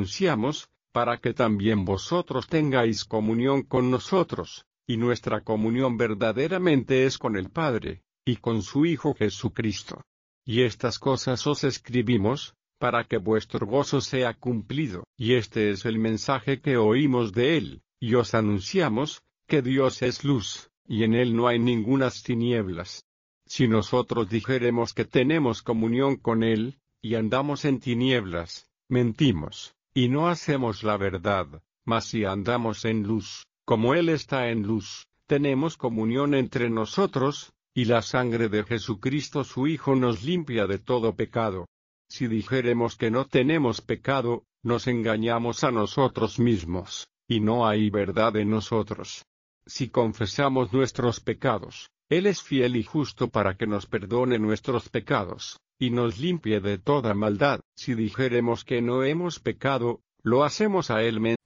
anunciamos, para que también vosotros tengáis comunión con nosotros, y nuestra comunión verdaderamente es con el Padre, y con su Hijo Jesucristo. Y estas cosas os escribimos, para que vuestro gozo sea cumplido. Y este es el mensaje que oímos de Él, y os anunciamos, que Dios es luz, y en Él no hay ningunas tinieblas. Si nosotros dijéremos que tenemos comunión con Él, y andamos en tinieblas, mentimos, y no hacemos la verdad. Mas si andamos en luz, como Él está en luz, tenemos comunión entre nosotros, y la sangre de Jesucristo su Hijo nos limpia de todo pecado. Si dijéremos que no tenemos pecado, nos engañamos a nosotros mismos, y no hay verdad en nosotros. Si confesamos nuestros pecados, Él es fiel y justo para que nos perdone nuestros pecados, y nos limpie de toda maldad. Si dijéremos que no hemos pecado, lo hacemos a Él